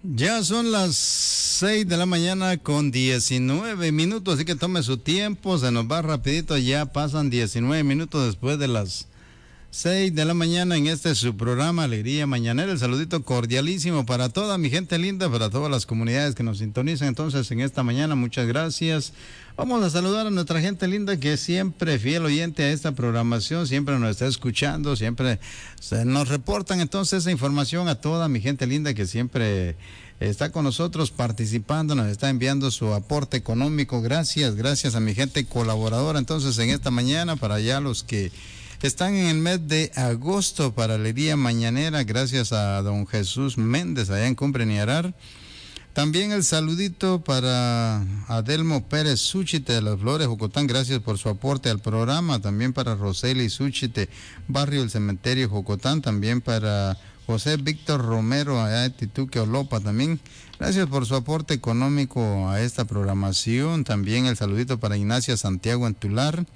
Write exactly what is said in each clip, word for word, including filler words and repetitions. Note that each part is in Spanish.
Ya son las seis de la mañana con diecinueve minutos, así que tome su tiempo, se nos va rapidito, ya pasan diecinueve minutos después de las seis de la mañana en este su programa Alegría Mañanera. El saludito cordialísimo para toda mi gente linda, para todas las comunidades que nos sintonizan entonces en esta mañana, muchas gracias. Vamos a saludar a nuestra gente linda que es siempre fiel oyente a esta programación, siempre nos está escuchando, siempre se nos reportan entonces esa información a toda mi gente linda que siempre está con nosotros participando, nos está enviando su aporte económico. Gracias, gracias a mi gente colaboradora entonces en esta mañana, para allá los que están en el mes de agosto para Alegría Mañanera, gracias a don Jesús Méndez allá en Cumbre Niarar. También el saludito para Adelmo Pérez Súchite de Las Flores, Jocotán, gracias por su aporte al programa. También para Roseli Súchite, Barrio El Cementerio, Jocotán. También para José Víctor Romero, allá de Tituque, Olopa, también. Gracias por su aporte económico a esta programación. También el saludito para Ignacia Santiago en Tular.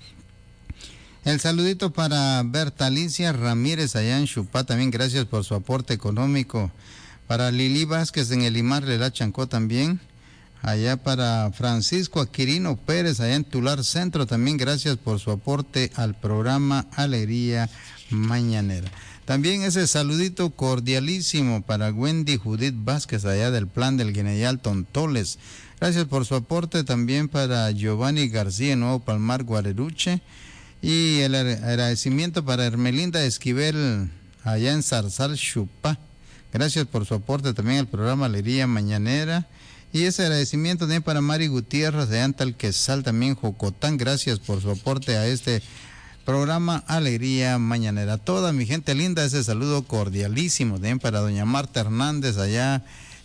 El saludito para Bertalicia Ramírez allá en Chupá, también gracias por su aporte económico. Para Lili Vázquez en el Imar de la Chancó también. Allá para Francisco Aquirino Pérez allá en Tular Centro, también gracias por su aporte al programa Alegría Mañanera. También ese saludito cordialísimo para Wendy Judith Vázquez allá del Plan del Guineyal Tontoles. Gracias por su aporte. También para Giovanni García en Nuevo Palmar, Guareruche. Y el agradecimiento para Hermelinda Esquivel allá en Zarzal, Chupá. Gracias por su aporte también al programa Alegría Mañanera. Y ese agradecimiento también para Mari Gutiérrez allá en Talquezal, también Jocotán. Gracias por su aporte a este programa Alegría Mañanera. Toda mi gente linda, ese saludo cordialísimo también para doña Marta Hernández allá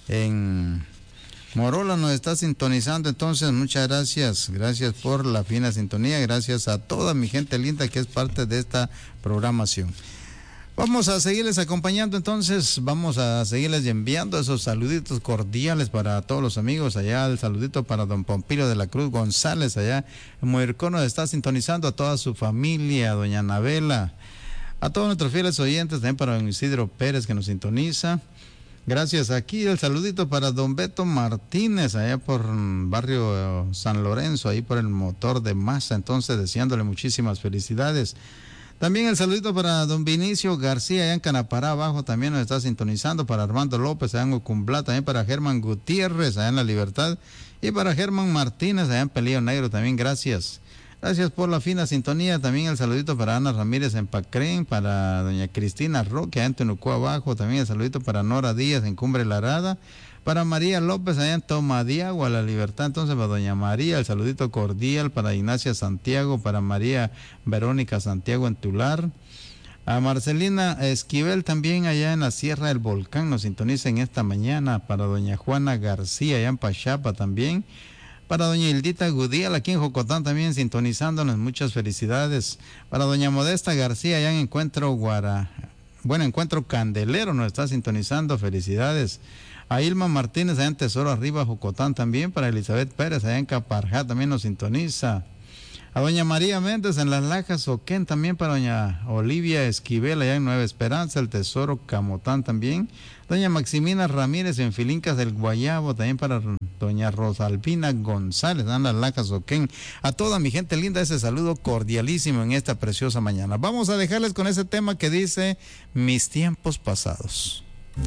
en Morola, nos está sintonizando, entonces muchas gracias, gracias por la fina sintonía, gracias a toda mi gente linda que es parte de esta programación. Vamos a seguirles acompañando, entonces vamos a seguirles enviando esos saluditos cordiales para todos los amigos allá. El saludito para don Pompilio de la Cruz González allá en Muircó, nos está sintonizando, a toda su familia, a doña Anabela, a todos nuestros fieles oyentes, también para don Isidro Pérez que nos sintoniza. Gracias. Aquí el saludito para don Beto Martínez, allá por barrio San Lorenzo, ahí por el motor de masa, entonces deseándole muchísimas felicidades. También el saludito para don Vinicio García, allá en Canapará abajo, también nos está sintonizando, para Armando López, allá en Ucumblá, también para Germán Gutiérrez, allá en La Libertad, y para Germán Martínez, allá en Pelillo Negro, también gracias. Gracias por la fina sintonía. También el saludito para Ana Ramírez en Pacrén, para doña Cristina Roque allá en Tenucó abajo, también el saludito para Nora Díaz en Cumbre Larada, para María López allá en Tomadiagua, La Libertad, entonces para doña María, el saludito cordial para Ignacia Santiago, para María Verónica Santiago en Tular, a Marcelina Esquivel también allá en la Sierra del Volcán, nos sintoniza en esta mañana, para doña Juana García allá en Pachapa también, para doña Hildita Gudial aquí en Jocotán también sintonizándonos, muchas felicidades. Para doña Modesta García allá en Encuentro Guara, bueno, Encuentro Candelero nos está sintonizando, felicidades. A Ilma Martínez allá en Tesoro Arriba, Jocotán también, para Elizabeth Pérez allá en Caparjá también nos sintoniza. A doña María Méndez en Las Lajas, Oquén, también para doña Olivia Esquivel allá en Nueva Esperanza, el Tesoro Camotán también. Doña Maximina Ramírez en Filincas del Guayabo, también para doña Rosalvina González, en Las Lajas, Oquén. A toda mi gente linda, ese saludo cordialísimo en esta preciosa mañana. Vamos a dejarles con ese tema que dice Mis tiempos pasados.